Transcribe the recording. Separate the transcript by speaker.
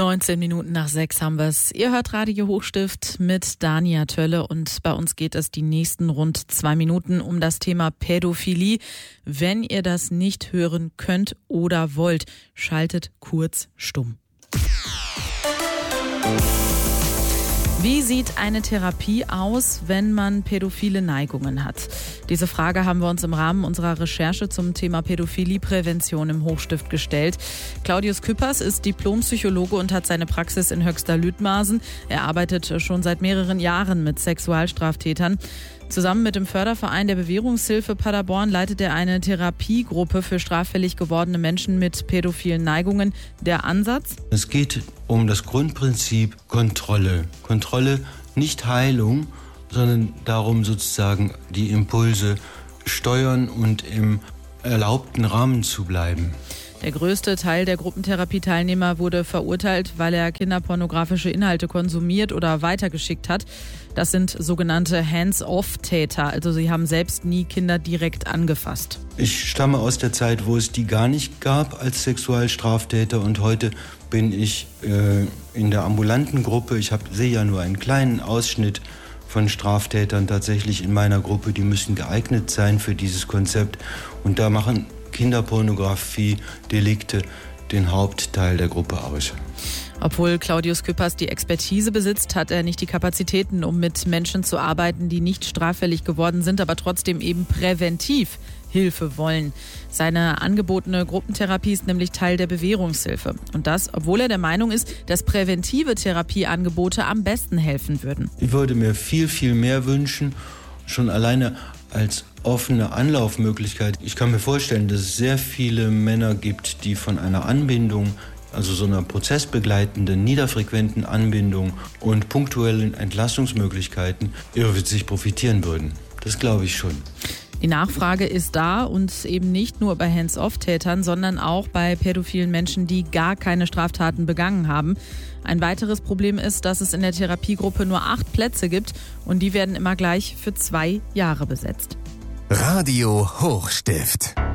Speaker 1: 19 Minuten nach 6 haben wir es. Ihr hört Radio Hochstift mit Dania Tölle und bei uns geht es die nächsten rund 2 Minuten um das Thema Pädophilie. Wenn ihr das nicht hören könnt oder wollt, schaltet kurz stumm. Wie sieht eine Therapie aus, wenn man pädophile Neigungen hat? Diese Frage haben wir uns im Rahmen unserer Recherche zum Thema Pädophilie-Prävention im Hochstift gestellt. Claudius Küppers ist Diplompsychologe und hat seine Praxis in Höxter-Lüdmasen. Er arbeitet schon seit mehreren Jahren mit Sexualstraftätern. Zusammen mit dem Förderverein der Bewährungshilfe Paderborn leitet er eine Therapiegruppe für straffällig gewordene Menschen mit pädophilen Neigungen. Der Ansatz?
Speaker 2: Es geht um das Grundprinzip Kontrolle. Kontrolle, nicht Heilung, sondern darum sozusagen die Impulse steuern und im erlaubten Rahmen zu bleiben.
Speaker 1: Der größte Teil der Gruppentherapieteilnehmer wurde verurteilt, weil er kinderpornografische Inhalte konsumiert oder weitergeschickt hat. Das sind sogenannte Hands-off-Täter, also sie haben selbst nie Kinder direkt angefasst.
Speaker 2: Ich stamme aus der Zeit, wo es die gar nicht gab als Sexualstraftäter, und heute bin ich in der ambulanten Gruppe. Ich sehe ja nur einen kleinen Ausschnitt von Straftätern tatsächlich in meiner Gruppe. Die müssen geeignet sein für dieses Konzept, und da machen Kinderpornografie-Delikte den Hauptteil der Gruppe aus.
Speaker 1: Obwohl Claudius Küppers die Expertise besitzt, hat er nicht die Kapazitäten, um mit Menschen zu arbeiten, die nicht straffällig geworden sind, aber trotzdem eben präventiv Hilfe wollen. Seine angebotene Gruppentherapie ist nämlich Teil der Bewährungshilfe. Und das, obwohl er der Meinung ist, dass präventive Therapieangebote am besten helfen würden.
Speaker 2: Ich würde mir viel, viel mehr wünschen, schon alleine als offene Anlaufmöglichkeit. Ich kann mir vorstellen, dass es sehr viele Männer gibt, die von einer Anbindung, also so einer prozessbegleitenden, niederfrequenten Anbindung und punktuellen Entlastungsmöglichkeiten irrwitzig profitieren würden. Das glaube ich schon.
Speaker 1: Die Nachfrage ist da, und eben nicht nur bei Hands-off-Tätern, sondern auch bei pädophilen Menschen, die gar keine Straftaten begangen haben. Ein weiteres Problem ist, dass es in der Therapiegruppe nur 8 Plätze gibt, und die werden immer gleich für 2 Jahre besetzt.
Speaker 3: Radio Hochstift.